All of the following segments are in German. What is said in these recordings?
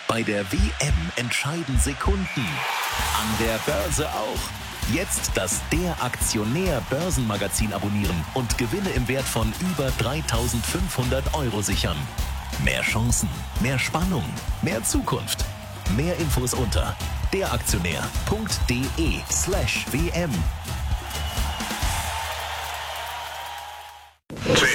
Bei der WM entscheiden Sekunden. An der Börse auch. Jetzt das Der Aktionär Börsenmagazin abonnieren und Gewinne im Wert von über 3.500 € sichern. Mehr Chancen, mehr Spannung, mehr Zukunft. Mehr Infos unter deraktionär.de/WM. 10, 9,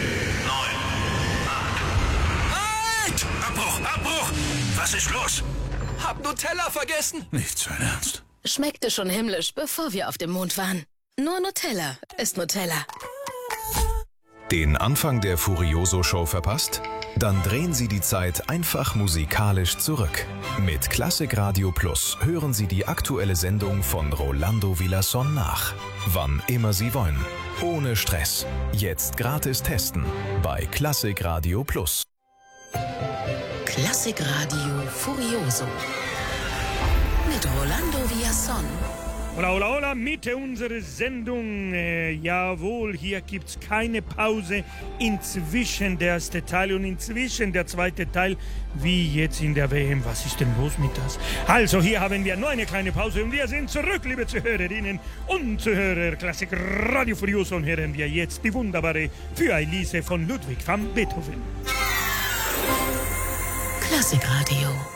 8. Abbruch! Was ist los? Hab Nutella vergessen. Nicht sein Ernst. Schmeckte schon himmlisch, bevor wir auf dem Mond waren. Nur Nutella ist Nutella. Den Anfang der Furioso-Show verpasst? Dann drehen Sie die Zeit einfach musikalisch zurück. Mit Klassik Radio Plus hören Sie die aktuelle Sendung von Rolando Villazón nach. Wann immer Sie wollen. Ohne Stress. Jetzt gratis testen bei Klassik Radio Plus. Klassik Radio Furioso mit Rolando Villazón. Hola, Mitte unserer Sendung. Jawohl, hier gibt's keine Pause. Inzwischen der erste Teil und inzwischen der zweite Teil, wie jetzt in der WM. Was ist denn los mit das? Also, hier haben wir nur eine kleine Pause und wir sind zurück, liebe Zuhörerinnen und Zuhörer. Klassik Radio Furioso und hören wir jetzt die wunderbare Für Elise von Ludwig van Beethoven. Klassik Radio.